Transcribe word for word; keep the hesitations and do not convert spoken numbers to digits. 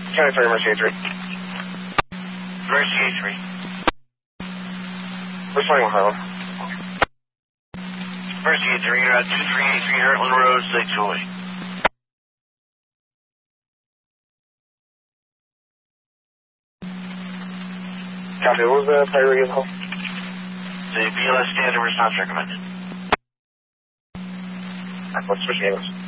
County three, Mercy eight three. Mercy eight three. We're twenty-one Harlem. Mercy eight three, you're at two three eight three Heartland Road, six oh eight. Copy, what was the priority of the call? The B L S standard response recommended. Alright, let's switch names.